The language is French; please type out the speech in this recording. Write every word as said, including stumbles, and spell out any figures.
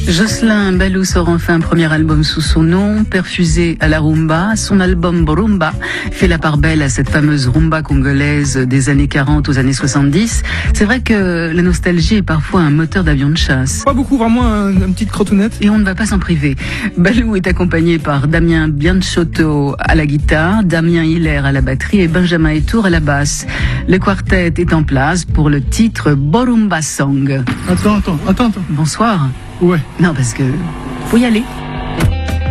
Jocelyn Baloux sort enfin un premier album sous son nom, perfusé à la rumba. Son album Rumba fait la part belle à cette fameuse rumba congolaise des années quarante aux années soixante-dix. C'est vrai que la nostalgie est parfois un moteur d'avion de chasse. Pas beaucoup, vraiment un, une petite crotounette. Et on ne va pas s'en priver. Balou est accompagné par Damien Bianchotto à la guitare, Damien Hiller à la batterie et Benjamin Etour à la basse. Le quartet est en place pour le titre Borumba Song. Attends, attends, attends, attends. Bonsoir. Ouais. Non, parce que faut y aller.